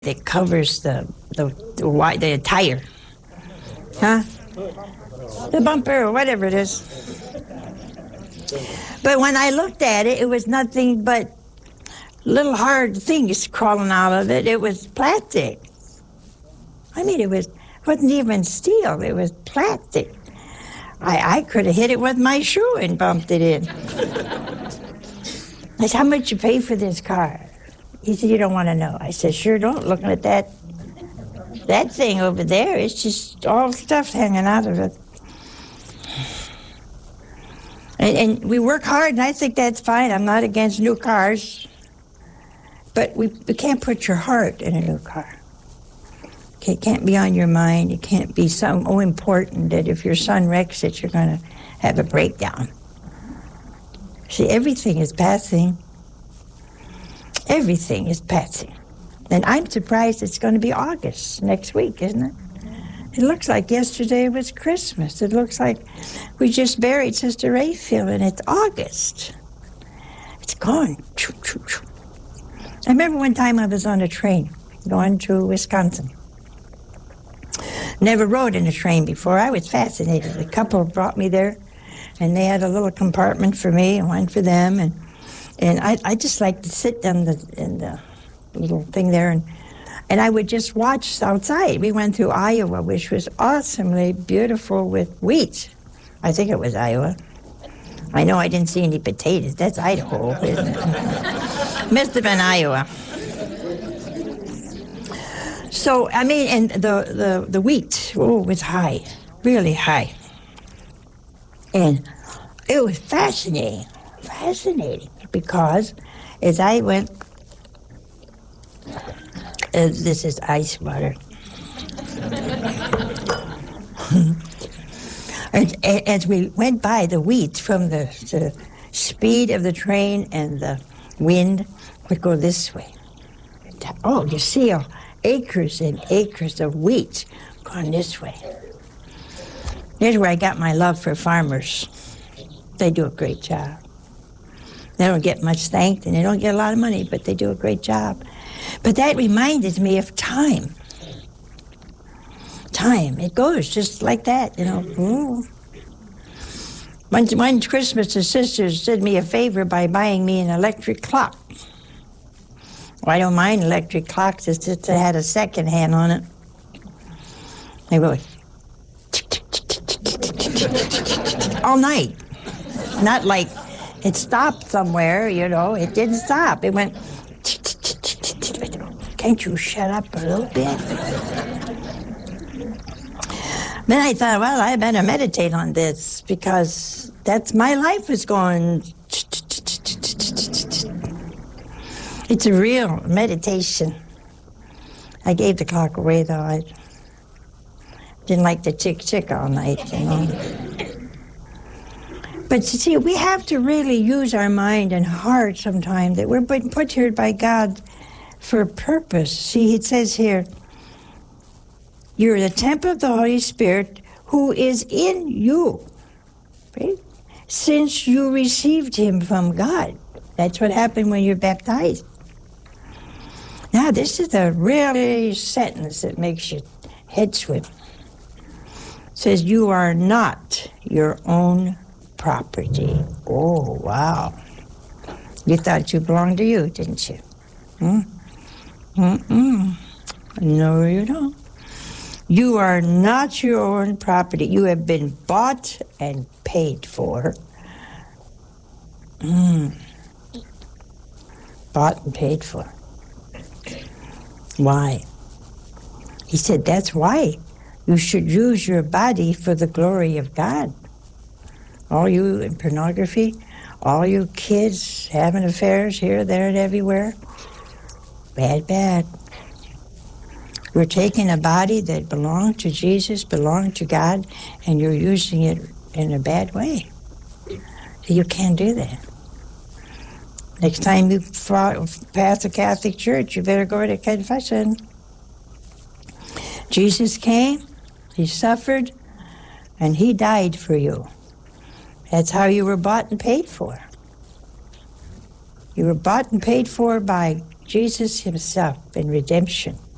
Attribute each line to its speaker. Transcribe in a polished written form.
Speaker 1: that covers the tire. Huh? The bumper or whatever it is. But when I looked at it, it was nothing but little hard things crawling out of it. It was plastic. I mean, it wasn't even steel. It was plastic. I could have hit it with my shoe and bumped it in. I said, how much you pay for this car? He said, you don't want to know. I said, sure don't. Looking at that thing over there, it's just all stuff hanging out of it. And we work hard, and I think that's fine. I'm not against new cars. But we can't put your heart in a new car. It can't be on your mind. It can't be so important that if your son wrecks it, you're going to have a breakdown. See, everything is passing. Everything is passing. And I'm surprised it's going to be August next week, isn't it? It looks like yesterday was Christmas. It looks like we just buried Sister Rayfield, and it's August. It's gone. I remember one time I was on a train going to Wisconsin. Never rode in a train before. I was fascinated. A couple brought me there, and they had a little compartment for me and one for them. And I just like to sit in the little thing there, and I would just watch outside. We went through Iowa, which was awesomely beautiful with wheat. I think it was Iowa. I know I didn't see any potatoes. That's Idaho, isn't it? Must have been Iowa. So, I mean, and the wheat, was high, really high. And it was fascinating, because as I went, this is ice water. As we went by the wheat, from the speed of the train and the wind would go this way. Oh, you see acres and acres of wheat going this way. Here's where I got my love for farmers. They do a great job. They don't get much thanked, and they don't get a lot of money, but they do a great job. But that reminded me of time. Time, it goes just like that, you know. One Christmas, the sisters did me a favor by buying me an electric clock. Well, I don't mind electric clocks. It's just it had a second hand on it. They go all night. Not like it stopped somewhere, you know. It didn't stop. It went. Can't you shut up a little bit? Then I thought, well, I better meditate on this, because that's my life is going. It's a real meditation. I gave the clock away, though. I didn't like the tick all night, you know. But you see, we have to really use our mind and heart sometimes, that we're put here by God for a purpose. See, it says here, you're the temple of the Holy Spirit who is in you, right? Since you received him from God. That's what happened when you're baptized. Now, this is a really sentence that makes your head swim. It says, you are not your own property. Oh, wow. You thought you belonged to you, didn't you? No, you don't. You are not your own property. You have been bought and paid for. Bought and paid for. Why? He said, that's why you should use your body for the glory of God. All you in pornography, all you kids having affairs here, there, and everywhere. Bad. You're taking a body that belonged to Jesus, belonged to God, and you're using it in a bad way. You can't do that. Next time you pass a Catholic church, you better go to confession. Jesus came, he suffered, and he died for you. That's how you were bought and paid for. You were bought and paid for by Jesus himself in redemption.